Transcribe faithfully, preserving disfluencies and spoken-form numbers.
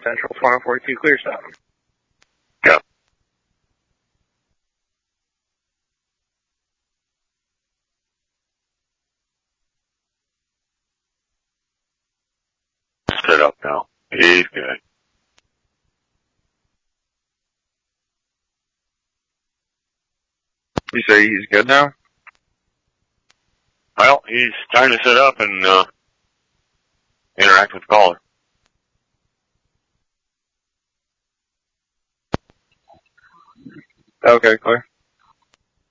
Central Farm forty-two clear stop. Go. Set up now. He's good. You say he's good now? Well, he's trying to set up and uh, interact with the caller. Okay, clear.